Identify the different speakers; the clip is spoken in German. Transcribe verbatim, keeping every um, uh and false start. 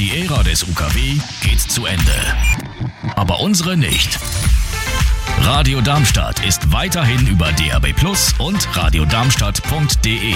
Speaker 1: Die Ära des U K W geht zu Ende. Aber unsere nicht. Radio Darmstadt ist weiterhin über D A B Plus und radiodarmstadt punkt de